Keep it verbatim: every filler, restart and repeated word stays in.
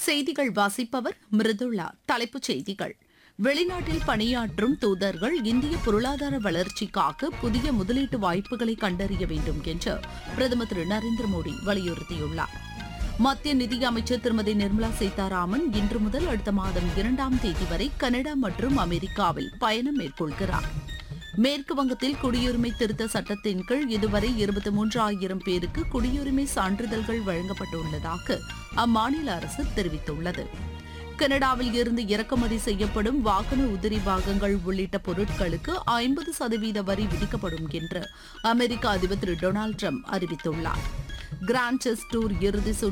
செய்திகள் வாசிப்பவர் மிருதுளா. தலைப்புச் செய்திகள்: வெளிநாட்டில் பணியாற்றும் தூதர்கள் இந்திய பொருளாதார வளர்ச்சிக்காக புதிய முதலீட்டு வாய்ப்புகளை கண்டறிய வேண்டும் என்று பிரதமர் திரு நரேந்திர மோடி வலியுறுத்தியுள்ளார். மத்திய நிதியமைச்சர் திருமதி நிர்மலா சீதாராமன் இன்று முதல் அடுத்த மாதம் இரண்டாம் தேதி வரை கனடா மற்றும் அமெரிக்காவில் பயணம் மேற்கொள்கிறார். மேற்கு வங்கத்தில் குடியுரிமை திருத்த சட்டத்தின் கீழ் இதுவரை இருபத்தி மூன்று ஆயிரம் பேருக்கு குடியுரிமை சான்றிதழ்கள் வழங்கப்பட்டுள்ளதாக அம்மாநில அரசு தெரிவித்துள்ளது. கனடாவில் இருந்து இறக்குமதி செய்யப்படும் வாகன உதிரி பாகங்கள் உள்ளிட்ட பொருட்களுக்கு ஐம்பது சதவீத வரி விதிக்கப்படும் என்று அமெரிக்க அதிபர் திரு டொனால்டு டிரம்ப் அறிவித்துள்ளார். கிராண்ட் செஸ் டூர் இறுதி